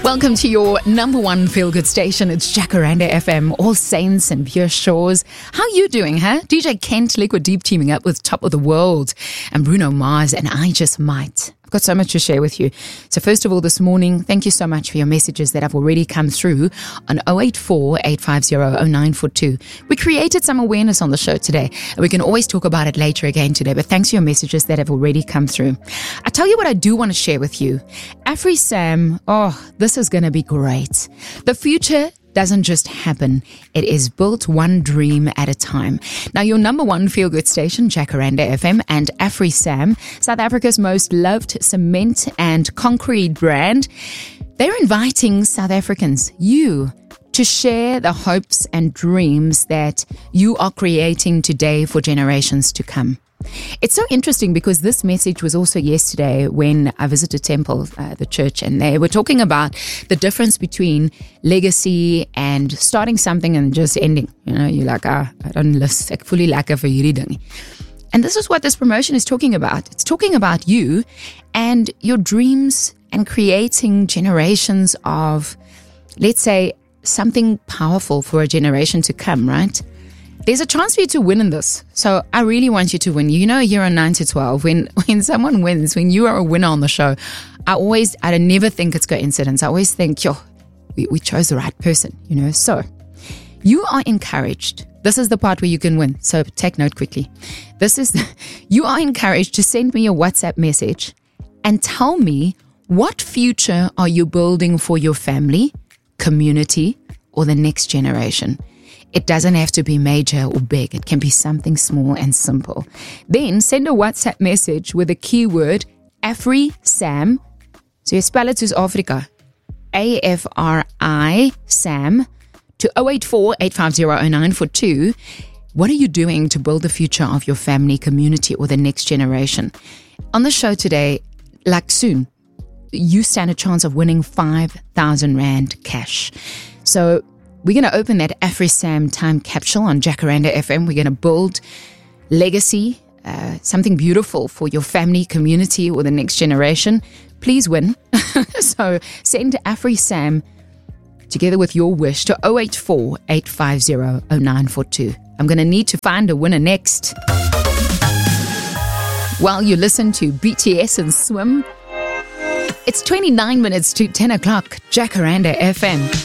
Welcome to your number one feel-good station. It's Jacaranda FM, All Saints and Pure Shores. How you doing, huh? DJ Kent Liquid Deep teaming up with Top of the World and Bruno Mars and I Just Might. I've got so much to share with you. So first of all, this morning, thank you so much for your messages that have already come through on 084-850-0942. We created some awareness on the show today, and we can always talk about it later again today, but thanks for your messages that have already come through. I tell you what I do want to share with you. AfriSam, this is going to be great. The future doesn't just happen. It is built one dream at a time. Now, your number one feel-good station, Jacaranda FM, and AfriSam, South Africa's most loved cement and concrete brand, they're inviting South Africans, you, to share the hopes and dreams that you are creating today for generations to come. It's so interesting because this message was also yesterday when I visited Temple, the church, and they were talking about the difference between legacy and starting something and just ending. You know, you're like, I don't lust, ek fully lekker vir hierdie ding. And this is what this promotion is talking about. It's talking about you and your dreams and creating generations of, let's say, something powerful for a generation to come, right? There's a chance for you to win in this. So I really want you to win. You know, here on 9 to 12, when someone wins, when you are a winner on the show, I never think it's coincidence. I always think, we chose the right person, you know. So you are encouraged. This is the part where you can win. So take note quickly. You are encouraged to send me a WhatsApp message and tell me what future are you building for your family, community, or the next generation. It doesn't have to be major or big. It can be something small and simple. Then send a WhatsApp message with the keyword AfriSam. So you spell it to Africa. AFRI SAM to 084-850-0942. What are you doing to build the future of your family, community, or the next generation? On the show today, like soon, you stand a chance of winning 5,000 Rand cash. So we're going to open that AfriSam time capsule on Jacaranda FM. We're going to build legacy, something beautiful for your family, community, or the next generation. Please win. So send AfriSam together with your wish to 084-850-0942. I'm going to need to find a winner next. While you listen to BTS and Swim, it's 29 minutes to 10 o'clock, Jacaranda FM.